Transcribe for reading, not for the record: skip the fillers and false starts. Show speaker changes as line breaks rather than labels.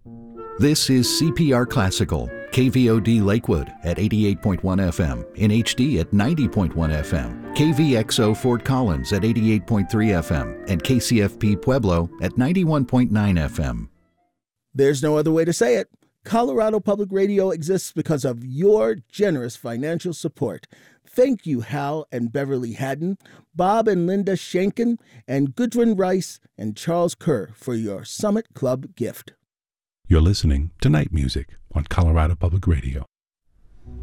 This is CPR Classical, KVOD Lakewood at 88.1 FM, in HD at 90.1 FM, KVXO Fort Collins at 88.3 FM, and KCFP Pueblo at 91.9 FM.
There's no other way to say it. Colorado Public Radio exists because of your generous financial support. Thank you, Hal and Beverly Haddon, Bob and Linda Schenken, and Gudrun Rice and Charles Kerr for your Summit Club gift.
You're listening to Night Music on Colorado Public Radio.